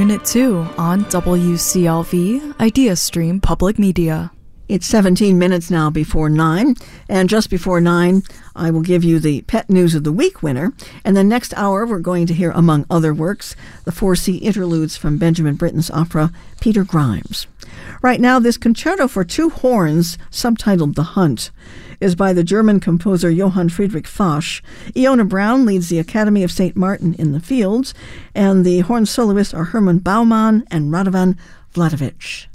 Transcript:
Unit 2 on WCLV Idea Stream Public Media. It's 17 minutes now before 9, and just before 9, I will give you the Pet News of the Week winner, and then next hour we're going to hear, among other works, the 4C interludes from Benjamin Britten's opera Peter Grimes. Right now, this concerto for two horns, subtitled The Hunt, is by the German composer Johann Friedrich Fasch. Iona Brown leads the Academy of St. Martin in the Fields, and the horn soloists are Hermann Baumann and Radovan Vladovich.